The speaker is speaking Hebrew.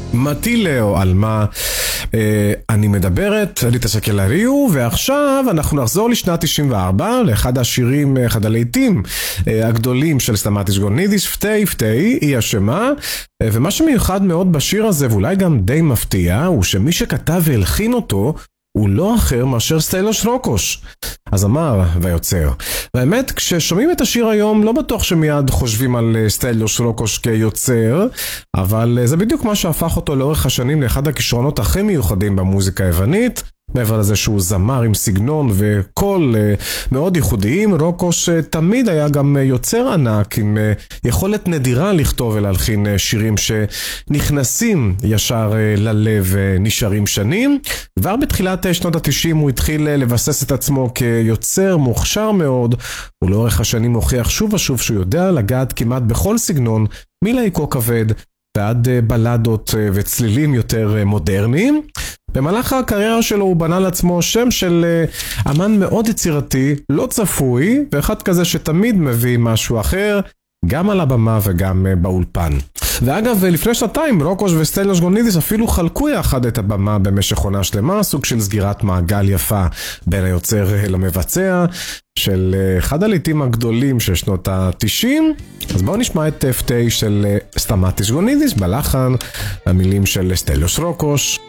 מטילאו, על מה אני מדברת, אליטה שקלריו, ועכשיו אנחנו נחזור לשנת 94, לאחד השירים, אחד הלהיטים הגדולים של סטמטיס גונידיס, פתי פתי, היא אשמה, ומה שמיוחד מאוד בשיר הזה, ואולי גם די מפתיע, הוא שמי שכתב והלחין אותו, הוא לא אחר מאשר סטלוס רוקוש, הזמר והיוצר. והאמת, כששומעים את השיר היום, לא בטוח שמיד חושבים על סטלוס רוקוש כיוצר, אבל זה בדיוק מה שהפך אותו לאורך השנים לאחד הכישרונות הכי מיוחדים במוזיקה היוונית. מעבר לזה שהוא זמר עם סגנון וקול מאוד ייחודיים, רוקוש תמיד היה גם יוצר ענק עם יכולת נדירה לכתוב ולהלחין שירים שנכנסים ישר ללב ונשארים שנים. כבר בתחילת שנות ה-90 הוא התחיל לבסס את עצמו כיוצר מוכשר מאוד, ולאורך השנים הוכיח שוב ושוב שהוא יודע לגעת כמעט בכל סגנון, מלהיקו כבד ועד בלדות וצלילים יותר מודרניים. במהלך הקריירה שלו הוא בנה לעצמו שם של אמן מאוד יצירתי, לא צפוי, ואחד כזה שתמיד מביא משהו אחר, גם על הבמה וגם באולפן. ואגב, לפני שנתיים רוקוש וסטלוס גונידיס אפילו חלקו יחד את הבמה במשך עונה שלמה, סוג של סגירת מעגל יפה בין היוצר למבצע, של אחד הלהיטים הגדולים של שנות ה-90. אז בואו נשמע את FT של סטמטיס גונידיס בלחן, המילים של סטלוס רוקוש.